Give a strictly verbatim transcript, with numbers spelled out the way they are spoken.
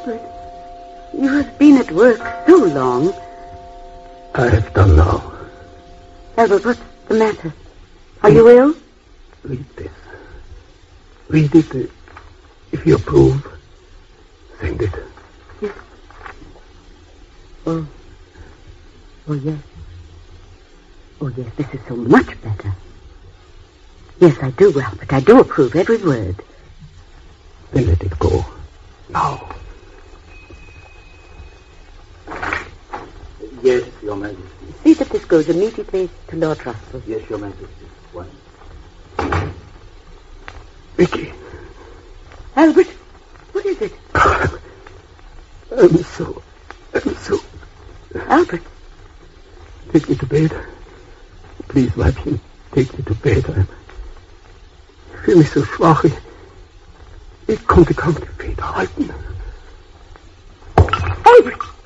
Albert, you have been at work so long. I have done now. Albert, what's the matter? Are you ill? Read this. Read it. Uh, if you approve, send it. Yes. Oh. Oh, yes. Oh, yes, this is so much better. Yes, I do, Albert. I do approve every word. Then let it go. Now. Yes, Your Majesty. See that this goes immediately to Lord Russell. Yes, Your Majesty. One. Vicky. Albert, what is it? I'm so... I'm so... Albert. Take me to bed. Please, Weibchen, take me to bed. I'm... Ich fühle mich so schwach. Ich, ich konnte kaum die Feder halten. Albert!